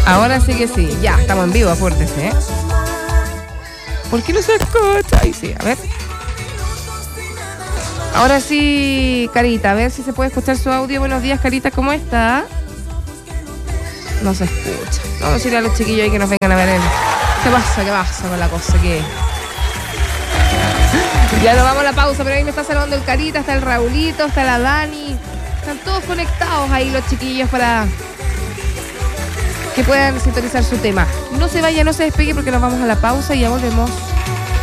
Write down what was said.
Ahora sí que sí. Ya, estamos en vivo, acuérdese, ¿eh? ¿Por qué no se escucha? Ahí sí, a ver. Ahora sí, Carita, a ver si se puede escuchar su audio. Buenos días, Carita, ¿cómo está? No se escucha. Vamos a decirle a los chiquillos ahí que nos vengan a ver. ¿Qué pasa con la cosa? ¿Qué? Ya nos vamos a la pausa, pero ahí me está saludando el Carita, está el Raulito, está la Dani. Están todos conectados ahí los chiquillos para que puedan sintonizar su tema. No se vaya, no se despegue porque nos vamos a la pausa y ya volvemos.